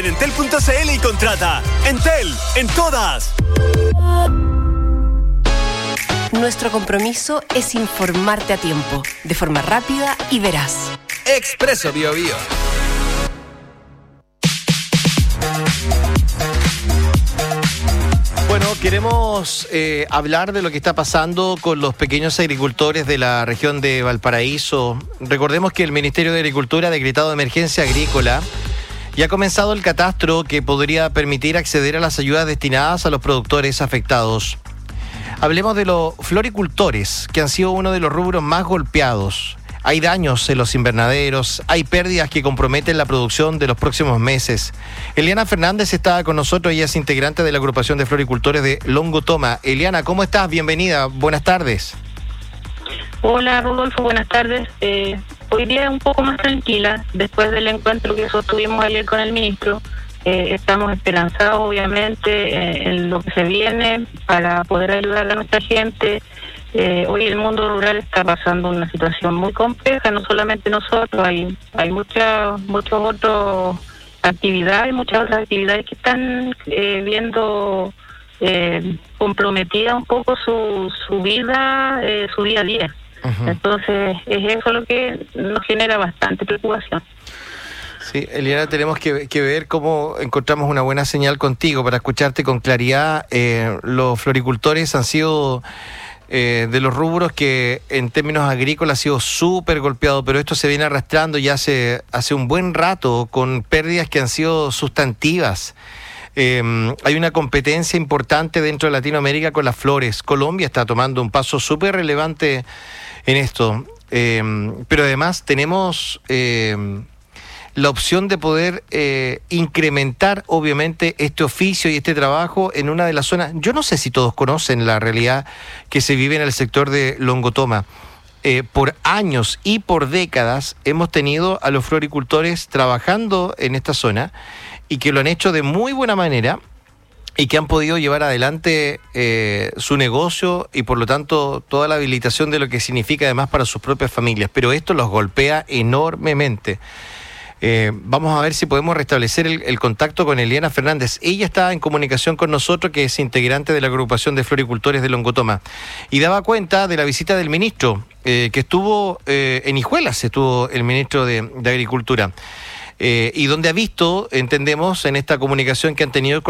En Entel.cl y contrata. Entel, en todas. Nuestro compromiso es informarte a tiempo, de forma rápida y veraz. Expreso BioBio. Bueno, queremos hablar de lo que está pasando con los pequeños agricultores de la región de Valparaíso. Recordemos que el Ministerio de Agricultura ha decretado emergencia agrícola y ha comenzado el catastro que podría permitir acceder a las ayudas destinadas a los productores afectados. Hablemos de los floricultores, que han sido uno de los rubros más golpeados. Hay daños en los invernaderos, hay pérdidas que comprometen la producción de los próximos meses. Eliana Fernández está con nosotros, ella es integrante de la agrupación de floricultores de Longotoma. Eliana, ¿cómo estás? Bienvenida, buenas tardes. Hola Rodolfo, buenas tardes. Hoy día un poco más tranquila, después del encuentro que sostuvimos ayer con el ministro. Estamos esperanzados obviamente en lo que se viene para poder ayudar a nuestra gente. Hoy el mundo rural está pasando una situación muy compleja, no solamente nosotros, hay muchas otras actividades, muchas otras actividades que están viendo comprometida un poco su vida a día. Uh-huh. Entonces es eso lo que nos genera bastante preocupación. Sí, Eliana, tenemos que ver cómo encontramos una buena señal contigo para escucharte con claridad. Los floricultores han sido de los rubros que en términos agrícolas ha sido súper golpeado, pero esto se viene arrastrando ya hace un buen rato con pérdidas que han sido sustantivas. Hay una competencia importante dentro de Latinoamérica con las flores. Colombia está tomando un paso súper relevante en esto, pero además tenemos la opción de poder incrementar obviamente este oficio y este trabajo en una de las zonas. Yo no sé si todos conocen la realidad que se vive en el sector de Longotoma. Por años y por décadas hemos tenido a los floricultores trabajando en esta zona y que lo han hecho de muy buena manera y que han podido llevar adelante su negocio y por lo tanto toda la habilitación de lo que significa además para sus propias familias. Pero esto los golpea enormemente. Vamos a ver si podemos restablecer el contacto con Eliana Fernández. Ella está en comunicación con nosotros, que es integrante de la agrupación de floricultores de Longotoma, y daba cuenta de la visita del ministro, que estuvo en Hijuelas, estuvo el ministro de Agricultura, y donde ha visto, entendemos, en esta comunicación que han tenido con